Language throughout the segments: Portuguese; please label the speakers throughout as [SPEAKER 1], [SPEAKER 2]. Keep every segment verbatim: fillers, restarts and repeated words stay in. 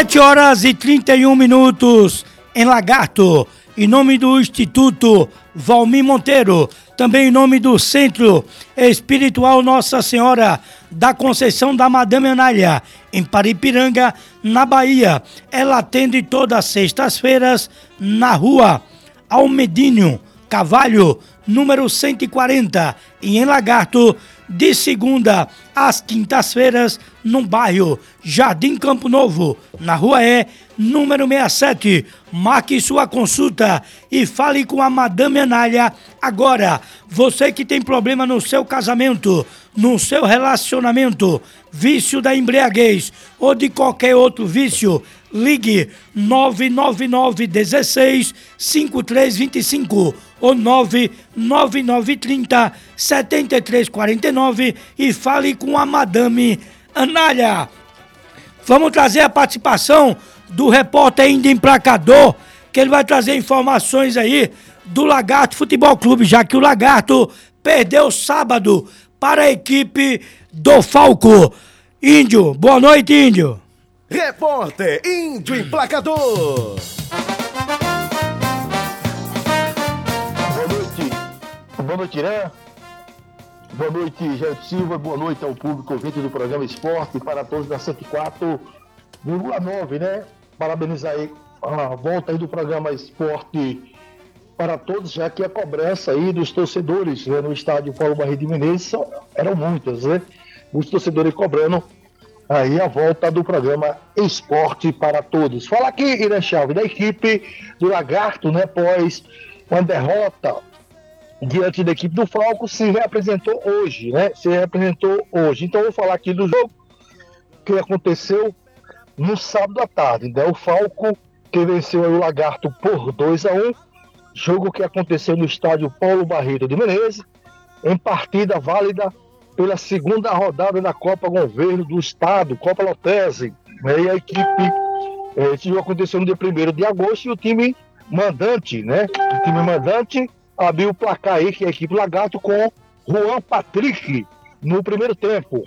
[SPEAKER 1] sete horas e trinta e um minutos em Lagarto, em nome do Instituto Valmir Monteiro, também em nome do Centro Espiritual Nossa Senhora da Conceição da Madame Anália, em Paripiranga, na Bahia. Ela atende todas as sextas-feiras na rua Almedinho Cavalho, número cento e quarenta, e em Lagarto, de segunda às quintas-feiras, no bairro Jardim Campo Novo, na rua E, número sessenta e sete. Marque sua consulta e fale com a Madame Anália agora. Você que tem problema no seu casamento, no seu relacionamento, vício da embriaguez ou de qualquer outro vício, ligue nove nove nove um seis cinco três dois cinco ou nove nove nove três zero sete três quatro nove e fale com a Madame Anália. Vamos trazer a participação do repórter ainda emplacador, que ele vai trazer informações aí do Lagarto Futebol Clube, já que o Lagarto perdeu sábado para a equipe do Falco. Índio, boa noite, Índio.
[SPEAKER 2] Repórter Índio Emplacador.
[SPEAKER 3] Boa noite, boa noite, né? Boa noite, Jair Silva, boa noite ao público ouvinte do programa Esporte para todos da cento e quatro vírgula nove, né? Parabenizar aí a volta aí do programa Esporte para todos, já que a cobrança aí dos torcedores, né, no estádio Paulo Barreto de Menezes são, eram muitas, né? Os torcedores cobrando aí a volta do programa Esporte para Todos. Fala aqui, Irã Chaves, da equipe do Lagarto, né? Após uma derrota diante da equipe do Falco, se reapresentou hoje, né? Se reapresentou hoje. Então, eu vou falar aqui do jogo que aconteceu no sábado à tarde, né? O Falco que venceu o Lagarto por dois a um, jogo que aconteceu no estádio Paulo Barreto de Menezes, em partida válida pela segunda rodada da Copa Governo do Estado, Copa Lotese, né? E a equipe, esse jogo aconteceu no dia primeiro de agosto, e o time mandante, né? O time mandante abriu o placar aí, que é a equipe Lagarto, com Juan Patrick no primeiro tempo.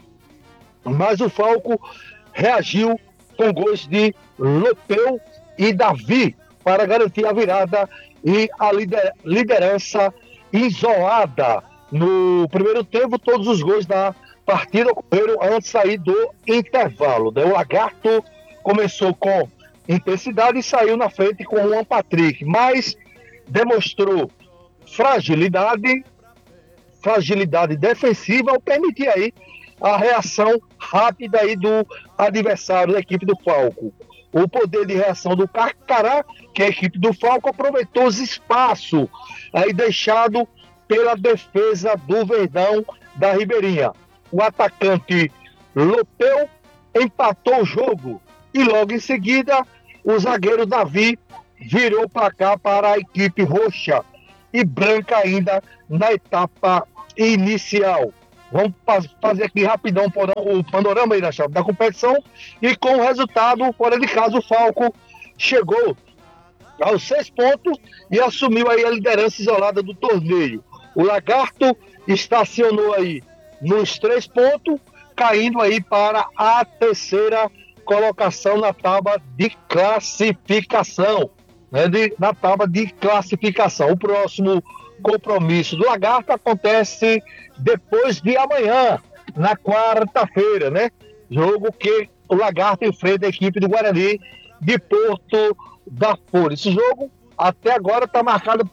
[SPEAKER 3] Mas o Falco reagiu com gols de Lopeu e Davi para garantir a virada e a lider- liderança isolada. No primeiro tempo, todos os gols da partida ocorreram antes de sair do intervalo, né? O Lagarto começou com intensidade e saiu na frente com o Juan Patrick, mas demonstrou fragilidade, fragilidade defensiva ao permitir aí a reação rápida aí do adversário da equipe do Falco. O poder de reação do Carcará, que é a equipe do Falco, aproveitou os espaços aí deixado pela defesa do Verdão da Ribeirinha. O atacante Lopeu empatou o jogo e logo em seguida o zagueiro Davi virou o placar para a equipe roxa e branca ainda na etapa inicial. Vamos fazer aqui rapidão o panorama aí na chave da competição, e com o resultado, fora de casa, o Falco chegou aos seis pontos e assumiu aí a liderança isolada do torneio. O Lagarto estacionou aí nos três pontos, caindo aí para a terceira colocação na tábua de classificação. Né, de, na tábua de classificação. O próximo compromisso do Lagarto acontece depois de amanhã, na quarta-feira, né? Jogo que o Lagarto enfrenta a equipe do Guarani de Porto da Folha. Esse jogo até agora está marcado